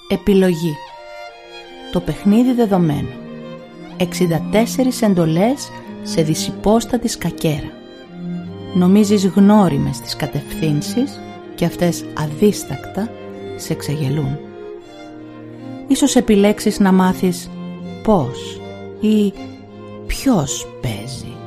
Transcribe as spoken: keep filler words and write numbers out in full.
Επιλογή. Το παιχνίδι δεδομένο. εξήντα τέσσερις εντολές σε δυσυπόστατη σκακέρα. Νομίζεις γνώριμες τις κατευθύνσεις και αυτές αδίστακτα σε ξεγελούν. Ίσως επιλέξεις να μάθεις πώς ή ποιος παίζει.